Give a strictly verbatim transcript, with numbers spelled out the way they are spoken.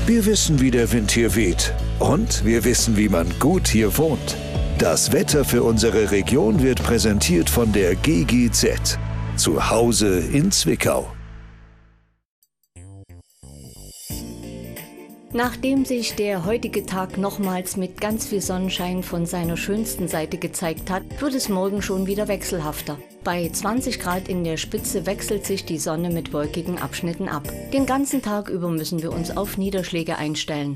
Wir wissen, wie der Wind hier weht. Und wir wissen, wie man gut hier wohnt. Das Wetter für unsere Region wird präsentiert von der G G Z. Zu Hause in Zwickau. Nachdem sich der heutige Tag nochmals mit ganz viel Sonnenschein von seiner schönsten Seite gezeigt hat, wird es morgen schon wieder wechselhafter. Bei zwanzig Grad in der Spitze wechselt sich die Sonne mit wolkigen Abschnitten ab. Den ganzen Tag über müssen wir uns auf Niederschläge einstellen.